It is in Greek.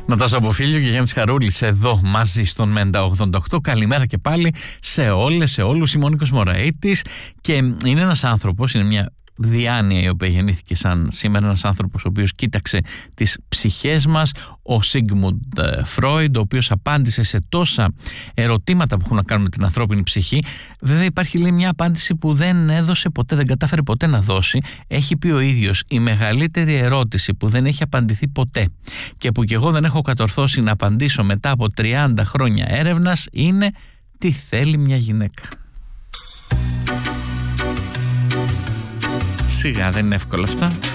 Νατάσα Μποφίλιο και Γιάννης Χαρούλης εδώ μαζί στον Μέντα 88. Καλημέρα και πάλι σε όλες, σε όλους. Είμαι ο Νίκος Μωραΐτης και είναι ένας άνθρωπος, είναι μια διάνοια η οποία γεννήθηκε σαν σήμερα, ένας άνθρωπος ο οποίος κοίταξε τις ψυχές μας, ο Σίγμουντ Φρόιντ, ο οποίος απάντησε σε τόσα ερωτήματα που έχουν να κάνουν με την ανθρώπινη ψυχή. Βέβαια υπάρχει, λέει, μια απάντηση που δεν έδωσε ποτέ, δεν κατάφερε ποτέ να δώσει. Έχει πει ο ίδιος, η μεγαλύτερη ερώτηση που δεν έχει απαντηθεί ποτέ και που κι εγώ δεν έχω κατορθώσει να απαντήσω μετά από 30 χρόνια έρευνας είναι τι θέλει μια γυναίκα. Σιγά, δεν είναι εύκολα αυτά.